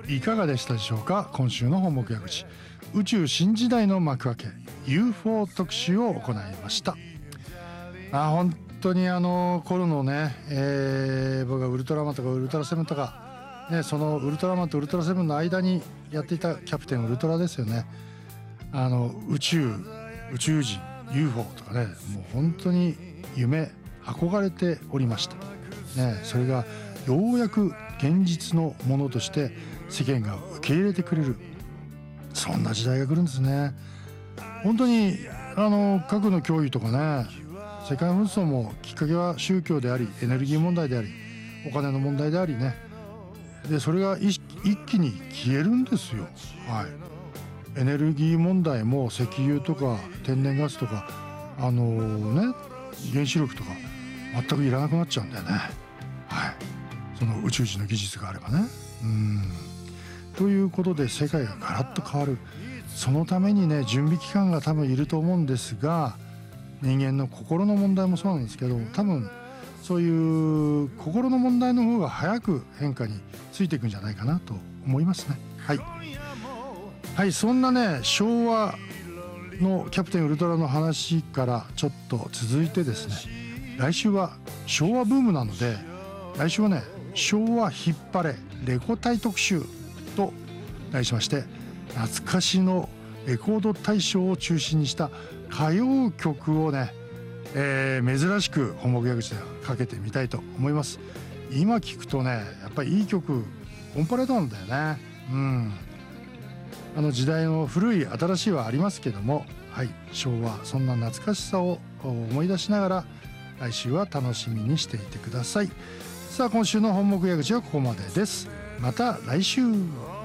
いかがでしたでしょうか。今週の本目矢口、宇宙新時代の幕開け UFO 特集を行いました。本当に頃のね、僕がウルトラマンとかウルトラセブンとか、ね、そのウルトラマンとウルトラセブンの間にやっていたキャプテンウルトラですよね。宇宙人 UFO とかね、もう本当に夢憧れておりました、ね、それがようやく現実のものとして世間が受け入れてくれる、そんな時代が来るんですね。本当に核の脅威とかね、世界紛争もきっかけは宗教であり、エネルギー問題であり、お金の問題でありね。でそれが一気に消えるんですよ。はい、エネルギー問題も石油とか天然ガスとか原子力とか全くいらなくなっちゃうんだよね。はい、その宇宙人の技術があればね。ということで世界がガラッと変わる。そのためにね、準備期間が多分いると思うんですが、人間の心の問題もそうなんですけど、多分そういう心の問題の方が早く変化についていくんじゃないかなと思いますね。はい、そんなね、昭和のキャプテンウルトラの話からちょっと続いてですね、来週は昭和ブームなので、来週はね、昭和引っ張れレコ大特集と題しまして、懐かしのレコード大賞を中心にした歌謡曲をね、珍しく本目矢口ではかけてみたいと思います。今聞くとね、やっぱりいい曲オンパレードなんだよね。時代の古い新しいはありますけども、はい、昭和、そんな懐かしさを思い出しながら来週は楽しみにしていてください。さあ、今週の本目矢口はここまでです。また来週。